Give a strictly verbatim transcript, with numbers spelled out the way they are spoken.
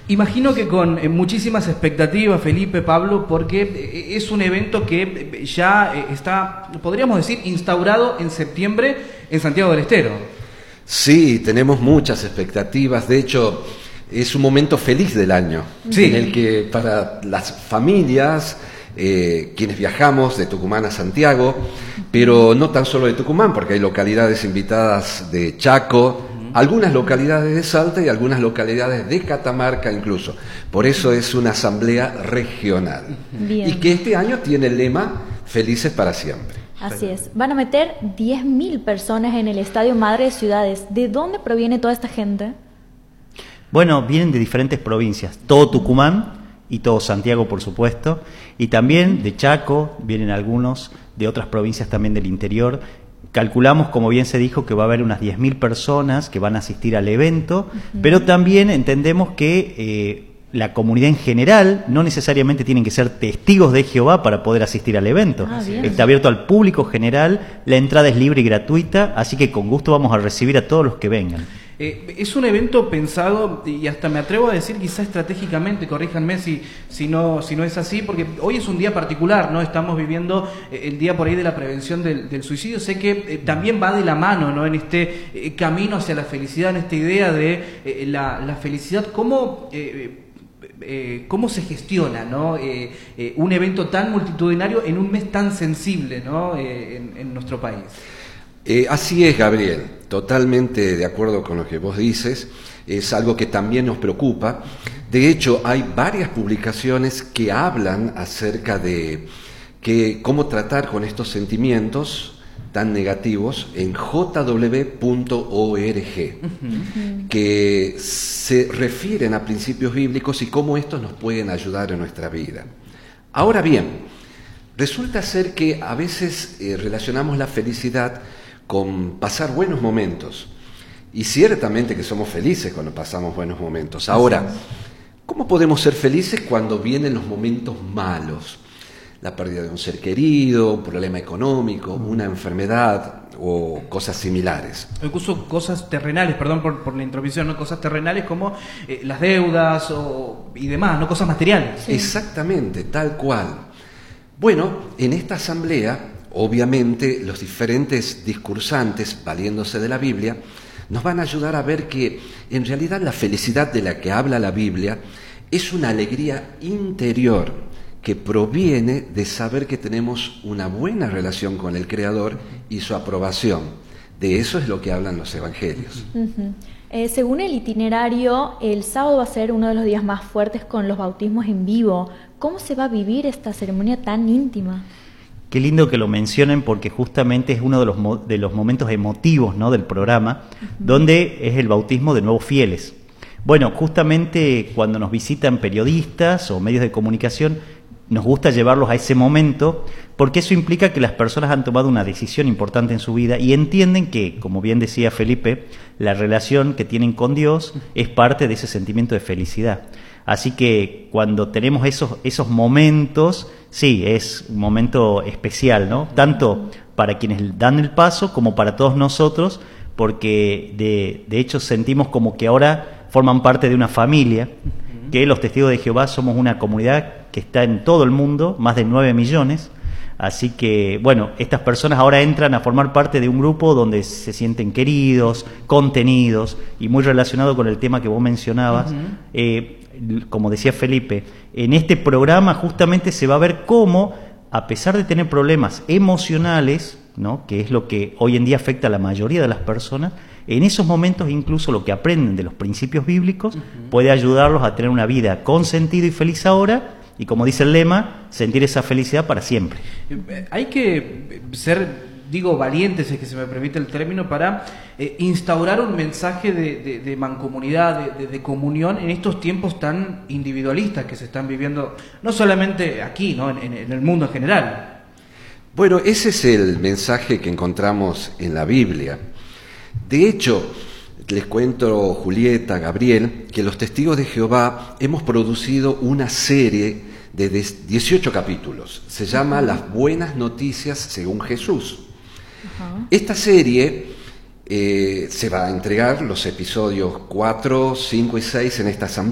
Imagino que con eh, muchísimas expectativas, Felipe, Pablo, porque eh, es un evento que eh, ya eh, está, podríamos decir, instaurado en septiembre en Santiago del Estero. Sí, tenemos muchas expectativas. De hecho, es un momento feliz del año, sí, en el que para las familias, eh, quienes viajamos de Tucumán a Santiago, pero no tan solo de Tucumán, porque hay localidades invitadas de Chaco, algunas localidades de Salta y algunas localidades de Catamarca incluso. Por eso es una asamblea regional. Bien. Y que este año tiene el lema Felices para siempre. Así es. Van a meter diez mil personas en el Estadio Madre de Ciudades. ¿De dónde proviene toda esta gente? Bueno, vienen de diferentes provincias. Todo Tucumán y todo Santiago, por supuesto. Y también de Chaco, vienen algunos de otras provincias también del interior. Calculamos, como bien se dijo, que va a haber unas diez mil personas que van a asistir al evento, uh-huh. pero también entendemos que eh, la comunidad en general no necesariamente tienen que ser testigos de Jehová para poder asistir al evento. Ah, está abierto al público general, la entrada es libre y gratuita, así que con gusto vamos a recibir a todos los que vengan. Eh, es un evento pensado, y hasta me atrevo a decir quizá estratégicamente, corríjanme si, si, no, si no es así, porque hoy es un día particular, ¿no? Estamos viviendo eh, el día por ahí de la prevención del, del suicidio. Sé que eh, también va de la mano, ¿no? En este eh, camino hacia la felicidad, en esta idea de eh, la, la felicidad, ¿cómo... Eh, Eh, cómo se gestiona, ¿no? eh, eh, un evento tan multitudinario en un mes tan sensible, ¿no? eh, en, en nuestro país? Eh, así es, Gabriel, totalmente de acuerdo con lo que vos dices, es algo que también nos preocupa. De hecho, hay varias publicaciones que hablan acerca de que, cómo tratar con estos sentimientos tan negativos en j w punto org, uh-huh. que se refieren a principios bíblicos y cómo estos nos pueden ayudar en nuestra vida. Ahora bien, resulta ser que a veces eh, relacionamos la felicidad con pasar buenos momentos, y ciertamente que somos felices cuando pasamos buenos momentos. Ahora, ¿cómo podemos ser felices cuando vienen los momentos malos? La pérdida de un ser querido, un problema económico, una enfermedad o cosas similares. O incluso cosas terrenales, perdón por, por la intromisión, ¿no? Cosas terrenales como eh, las deudas o, y demás, no cosas materiales. Sí. Exactamente, tal cual. Bueno, en esta asamblea, obviamente, los diferentes discursantes, valiéndose de la Biblia, nos van a ayudar a ver que en realidad la felicidad de la que habla la Biblia es una alegría interior que proviene de saber que tenemos una buena relación con el Creador y su aprobación. De eso es lo que hablan los evangelios. Uh-huh. Eh, según el itinerario, el sábado va a ser uno de los días más fuertes con los bautismos en vivo. ¿Cómo se va a vivir esta ceremonia tan íntima? Qué lindo que lo mencionen, porque justamente es uno de los, mo- de los momentos emotivos, ¿no?, del programa, uh-huh. donde es el bautismo de nuevos fieles. Bueno, justamente cuando nos visitan periodistas o medios de comunicación, nos gusta llevarlos a ese momento, porque eso implica que las personas han tomado una decisión importante en su vida y entienden que, como bien decía Felipe, la relación que tienen con Dios es parte de ese sentimiento de felicidad. Así que cuando tenemos esos, esos momentos, sí, es un momento especial, ¿no? Tanto para quienes dan el paso como para todos nosotros, porque de, de hecho sentimos como que ahora forman parte de una familia, que los testigos de Jehová somos una comunidad que está en todo el mundo, más de nueve millones, así que, bueno, estas personas ahora entran a formar parte de un grupo donde se sienten queridos, contenidos, y muy relacionado con el tema que vos mencionabas. Uh-huh. eh, como decía Felipe, en este programa justamente se va a ver cómo, a pesar de tener problemas emocionales, ¿no?, que es lo que hoy en día afecta a la mayoría de las personas, en esos momentos incluso lo que aprenden de los principios bíblicos uh-huh. puede ayudarlos a tener una vida con sentido y feliz ahora, y como dice el lema, sentir esa felicidad para siempre. Hay que ser, digo, valientes, es que se me permite el término, para eh, instaurar un mensaje de, de, de mancomunidad, de, de, de comunión en estos tiempos tan individualistas que se están viviendo, no solamente aquí, ¿no?, en, en el mundo en general. Bueno, ese es el mensaje que encontramos en la Biblia. De hecho, les cuento, Julieta, Gabriel, que los Testigos de Jehová hemos producido una serie de dieciocho capítulos. Se llama uh-huh. Las Buenas Noticias según Jesús. Uh-huh. Esta serie eh, se va a entregar los episodios cuatro, cinco y seis en esta asamblea.